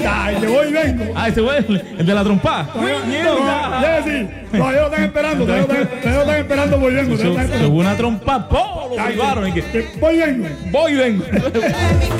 Ay, que voy y vengo. Ah, ese fue el de la trompa. Todavía lo están esperando, todavía lo están esperando, voy y vengo. Se hubo una trompa, ¡po! Lo privaron. Voy y vengo. Voy y vengo.